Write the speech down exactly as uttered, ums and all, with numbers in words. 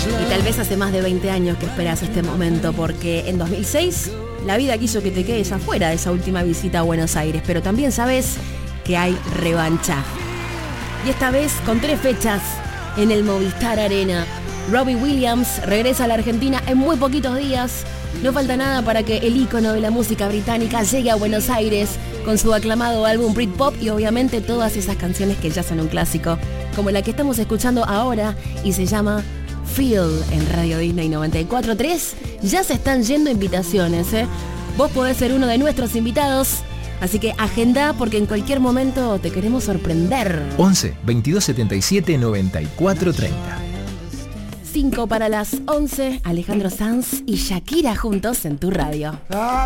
Y tal vez hace más de veinte años que esperas este momento, porque en dos mil seis la vida quiso que te quedes afuera de esa última visita a Buenos Aires, pero también sabes que hay revancha. Y esta vez con tres fechas en el Movistar Arena. Robbie Williams regresa a la Argentina en muy poquitos días. No falta nada para que el ícono de la música británica llegue a Buenos Aires con su aclamado álbum Britpop y obviamente todas esas canciones que ya son un clásico, como la que estamos escuchando ahora y se llama Feel en Radio Disney noventa y cuatro punto tres. Ya se están yendo invitaciones, ¿eh? Vos podés ser uno de nuestros invitados, así que agenda porque en cualquier momento te queremos sorprender. once, veintidós setenta y siete, noventa y cuatro treinta. cinco para las once, Alejandro Sanz y Shakira juntos en tu radio.